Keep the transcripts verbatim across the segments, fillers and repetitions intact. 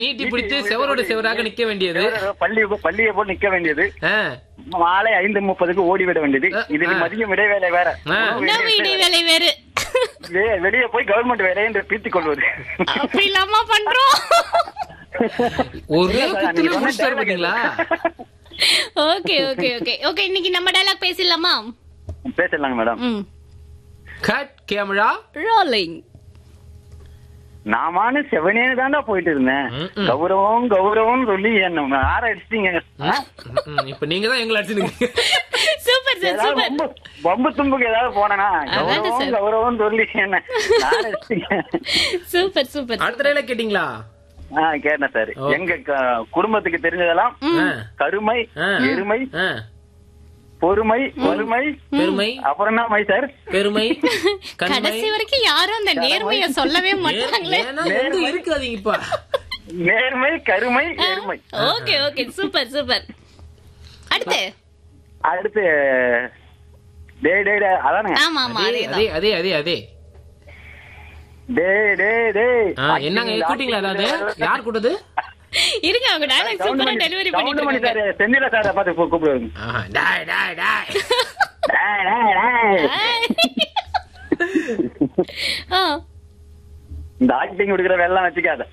நீட்டி பிடித்து செவரோட செவராக நிக்க வேண்டியது, பள்ளி பள்ளியை போல் நிக்க வேண்டியது, மாலை ஐந்து முப்பதுக்கு ஓடிவிட வேண்டியது. இது மதியம் இடைவேளை வேற, இடைவேளை வேறு, வெளியே போய் கவர்மெண்ட் வேலை என்று பீத்திக் கொள்வது. அப்படி இல்லாம பண்றோம். ஒரே குத்துல முடிச்சிட்டாரு பாத்தீங்களா? ஓகே ஓகே ஓகே ஓகே இன்னைக்கு நம்ம டயலாக் பேசலாமா? பேசலாங்க மேடம். Cut camera rolling. நாமானு செவனேன்னு தாண்டா போயிட்டு இருந்தேன், கௌரவம் கௌரவம் சொல்லி என்ன ஆற அடிச்சிட்டீங்க. இப்ப நீங்க தான் எங்களை அடிச்சிருக்கீங்க. Super sir, super. பம்பு தும்புக்கு ஏதாவது போனா கௌரவம் கௌரவம் சொல்லி என்ன ஆற அடிச்சிட்டீங்க. Super super. அடுத்த டயலாக் கேட்டீங்களா? கேட்டேன் சார். எங்க குடும்பத்துக்கு தெரிஞ்சதெல்லாம் கருமை, எருமை, பொறுமை, வறுமை, பெருமை, அப்புறம் என்ன மை சார் பெருமை, கடைசி வரைக்கும் யாரும் அந்த நேர்மையை சொல்லவே மாட்டாங்களே. இருக்காதீங்க இப்ப. நேர்மை, கருமை, எருமை. Okay okay super super. அடுத்து அடுத்து டே டே டே அதானே? ஆமா ஆமா அதே அதே அதே அதே டே டே டே. என்னங்க கூட்டிங்களா? அதாவது யார் கூட்டது? இருங்க, அவங்க டயலாக் சூப்பரா டெலிவரி பண்ணிட்டு இருக்காங்க. செந்தில சார் பார்த்து கூப்பிடுவாங்க. டாய் டாய் டாய் டாய் டாய் டாய். ஆ இந்த ஆக்டிங் குடுக்குற வெள்ளம் வச்சுக்காத.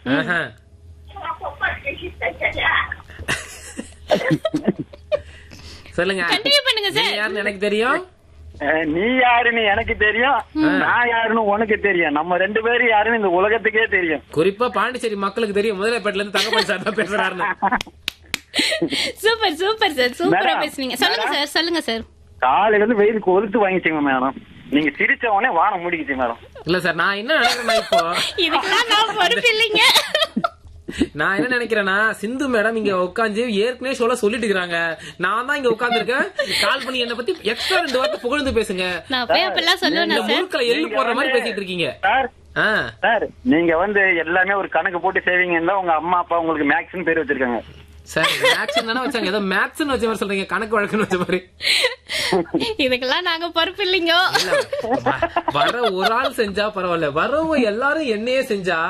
சொல்லுங்க, கண்டினியூ பண்ணுங்க சார். யாருன்னு எனக்கு தெரியும், நீ யாருன்னு எனக்கு தெரியும், நான் யாருன்னு உனக்கு தெரியும், நம்ம ரெண்டு பேரும் யாருன்னு இந்த உலகத்துக்கே தெரியும். குறிப்பா பாண்டிச்சேரி மக்களுக்கு தெரியும். முதலைப்பேட்டில இருந்து தங்கப்பாண்டி சார் தான் பேசுறாருன்னு. சூப்பர் சூப்பர் சார், சூப்பரா பேசுனீங்க. சொல்லுங்க சார், சொல்லுங்க சார். காலையில இருந்து வெயில் கொளுத்து வாங்கிச்சீங்க மேடம், நீங்க சிரிச்ச உடனே வானம் முடிக்கிச்சு மேடம். இல்ல சார், நான் என்ன நினைக்கிறேன் இப்போ, இதுக்கெல்லாம் நான் பொறுப்பு இல்லைங்க. நான் என்ன நினைக்கிறேன்னா, சிந்து மேடம் இங்க உட்காந்து ஏற்கனவே சொல்ல சொல்லிட்டு இருக்காங்க, நான் தான் இங்க உட்கார்ந்து இருக்கேன். கால் பண்ணி என்ன பத்தி எக்ஸ்ட்ரா ரெண்டு வார்த்தை புகழ்ந்து பேசுங்க. நான் போய் அப்பெல்லாம் சொல்லுவேன் சார். முழுக்களை எள்ளு போடுற மாதிரி பேசிட்டு இருக்கீங்க சார். நீங்க வந்து எல்லாமே ஒரு கணக்கு போட்டு சேவிங்கன்னா உங்க அம்மா அப்பா உங்களுக்கு மேக்ஸ்னு பேர் வச்சிருக்காங்க சார். மேக்ஸ் தானே வச்சாங்க, ஏதோ மேத்ஸ்னு வச்ச மாதிரி சொல்றீங்க, கணக்கு வழக்குன்னு வச்ச மாதிரி. இதுக்கெல்லாம் நாங்க பொறுப்பு இல்லைங்க. வர ஒரு ஆள் செஞ்சா பரவாயில்ல, வரவங்க எல்லாரும் என்னையே செஞ்சா.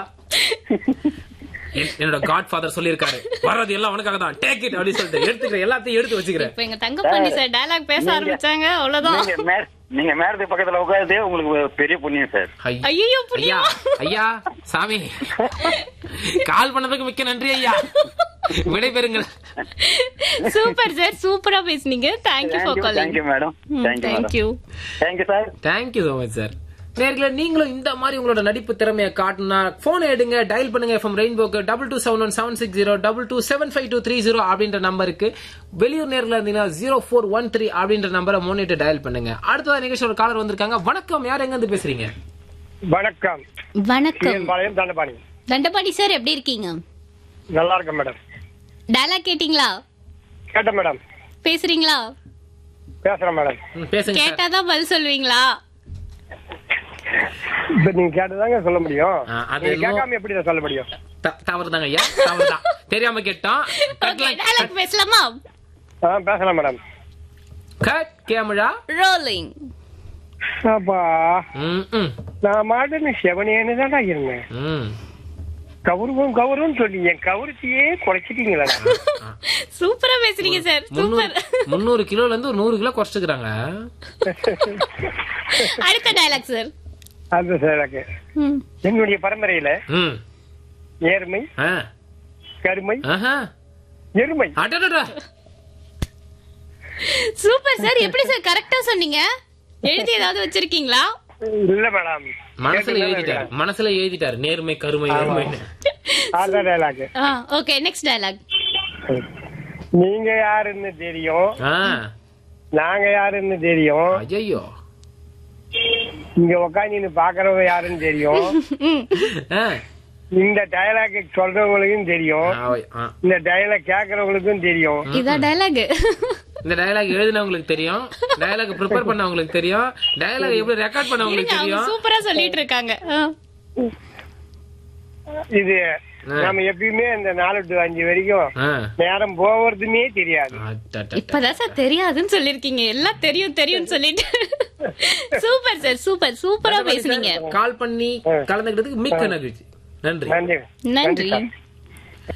என்னோட காட் ஃபாதர் சொல்லிருக்காரு, வர்றது எல்லாம் உனக்காக தான், டேக் இட் அப்படி சொல்லிட்டு எடுத்துக்கிறேன், எல்லாத்தையும் எடுத்து வச்சுக்கிறேன். இப்ப எங்க தங்கப்பாண்டி சார் டயலாக் பேச ஆரம்பிச்சாங்க, அவ்வளவுதான். நீங்க மேடத்துக்கு பக்கத்துல உட்கார்றதே உங்களுக்கு பெரிய புண்ணியம் சார். ஐயோ புண்ணியம். ஐயா சாமி, கால் பண்ணதுக்கு மிக்க நன்றி ஐயா, விடைபெறுங்கள். சூப்பர் சார், சூப்பரா பேசுனீங்க. Thank you for calling. Thank you madam. Thank you thank you sir. Thank you so much sir. நேர்களே, நீங்களும் இந்த மாதிரி உங்களோட நடிப்பு திறமையை காட்டுனா போன் எடுங்க, டயல் பண்ணுங்க FM ரெயின்போக்கு double two seven one seven six zero double two seven five two three zero அப்படின்ற நம்பருக்கு. வெளியூர் நேரில் இருந்தீங்கன்னா ஜீரோ போர் ஒன் த்ரீ அப்படின்ற நம்பரை முன்னிட்டு டயல் பண்ணுங்க. அடுத்ததான் நிகழ்ச்சியோட காலர் வந்திருக்காங்க. வணக்கம், யார் எங்க இருந்து பேசுறீங்க? வணக்கம். வணக்கம் தண்டபாணி. தண்டபாணி சார், எப்படி இருக்கீங்க? நல்லா இருக்கேன் மேடம். டயலாக் கேட்டீங்களா? கேட்டேன் மேடம். பேசுறீங்களா? பேசுறேன் மேடம். பேசுங்க. கேட்டாதான் பதில் சொல்லுவீங்களா? இப்ப நீங்க கேட்டதாங்க சொல்ல முடியும், கேட்காம எப்படி சொல்ல முடியும்? தவறுதாங்க ஐயா, தவறுதான், தெரியாம கேட்டோம். பேசலாமா? பேசலாம் மேடம். Cut camera rolling. அப்பா நான் மாட்டு செவனேன்னு தான்டா இருந்தேன், கௌரவம் கௌரவம் சொல்லி என் கௌரவத்தையே குறைச்சிட்டீங்களா? சூப்பரா பேசுறீங்க சார், சூப்பர். முன்னூறு கிலோல இருந்து ஒரு நூறு கிலோ குறைச்சிக்கிறாங்க. அடுத்த டயலாக் சார். அந்த டயலாக் என்னுடைய பரம்பரையில நேர்மை, கருமை, எருமை. சூப்பர் சார், எப்படி சார் கரெக்டா சொன்னீங்க? எழுதி ஏதாவது வச்சிருக்கீங்களா? இல்ல மேடம், மனசுல எழுதிட்டாரு, மனசுல எழுதிட்டாரு நேர்மை கருமை எருமை. அந்த டயலாக். Okay, next dialogue. நீங்க யாருன்னு தெரியும், நாங்க யாருன்னு தெரியும், ஐயோ இங்க உக்காந்து பாக்குறவங்க யாருன்னு தெரியும், இந்த டயலாக் சொல்றவங்களுக்கும் தெரியும், இந்த டயலாக் கேக்குறவங்களுக்கும் தெரியும். இதான் டயலாக். இந்த டயலாக் எழுதினவங்களுக்கு தெரியும், டயலாக் ப்ரிப்பேர் பண்ணவங்களுக்கு தெரியும், டயலாக் எப்படி ரெக்கார்ட் பண்ணவங்களுக்கு தெரியும். சூப்பரா சொல்லிட்டு இருக்காங்க. இது நம்ம எப்பயுமே இந்த நாலு டு அஞ்சு வரைக்கும் நேரம் போவதுமே தெரியாது. இப்பதான் சார் தெரியாதுன்னு சொல்லிருக்கீங்க, எல்லாம் தெரியும் தெரியும் சொல்லிட்டு. சூப்பர் சார், சூப்பர் சூப்பரா பேசுறீங்க. கால் பண்ணி கலந்துக்கிட்டதுக்கு மிக்க நன்றி. நன்றி நன்றி.